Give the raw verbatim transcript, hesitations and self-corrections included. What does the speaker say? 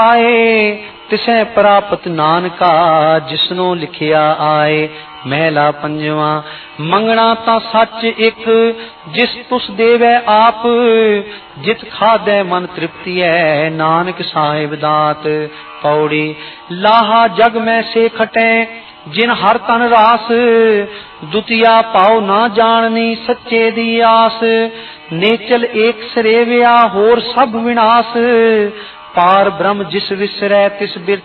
ਆਏ ਤਿਸੈ ਪ੍ਰਾਪਤ ਨਾਨਕਾ ਜਿਸਨੂੰ ਲਿਖਿਆ ਆਏ। ਮਹਿਲਾ ਪੰਜਵਾਂ। ਮੰਗਣਾ ਤਾਂ ਸੱਚ ਇੱਕ ਜਿਸ ਤੁਸ ਦੇਵੈ ਆਪ, ਜਿਤ ਖਾਦੈ ਮਨ ਤ੍ਰਿਪਤੀਐ ਨਾਨਕ ਸਾਹਿਬ ਦਾਤ। ਪੌੜੀ। ਲਾਹਾ ਜਗ ਮੈਂ ਸੇ ਖਟੈ ਜਿਨ ਹਰ ਤਨ ਰਾਸ, ਦੁਤੀਆ ਪਾਉ ਨਾ ਜਾਣਨੀ ਸੱਚੇ ਦੀ ਆਸ। ਨੇਚਲ ਏਕ ਸਰੇਵਿਆ ਹੋਰ ਸਭ ਵਿਨਾਸ਼, ਪਾਰ ਬ੍ਰਹਮ ਜਿਸ ਵਿਸਰੈ ਤਿਸ ਬਿਰ